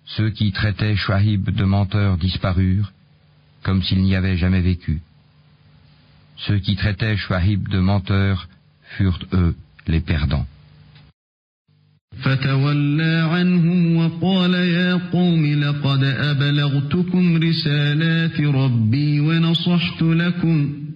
Ceux qui traitaient Shuaib de menteur disparurent, comme s'il n'y avait jamais vécu. Ceux qui traitaient Shuaib de menteur furent eux les perdants. فتولى عنهم وقال يا قوم لقد أبلغتكم رسالات ربي ونصحت لكم